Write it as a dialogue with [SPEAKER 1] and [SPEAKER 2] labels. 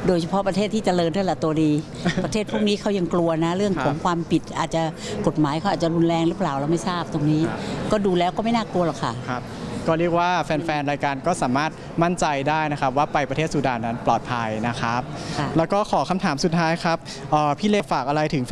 [SPEAKER 1] โดยเฉพาะประเทศที่เจริญเท่าไหร่ตัวดี ประเทศพวกนี้เขายังกลัวนะเรื่องของความผิดอาจจะกฎหมายเขาอาจจะรุนแรงหรือเปล่าเราไม่ทราบตรงนี้ก็ดูแล้วก็ไม่น่ากลัวหรอกค่ะ
[SPEAKER 2] ก็เรียกว่าแฟนๆรายการก็สามารถมั่นใจได้นะครับว่าไปประเทศซูดานนั้นปลอดภัยนะครับแล้วก็ขอคำถามสุดท้ายครับพี่เล็กฝากอะไรถึง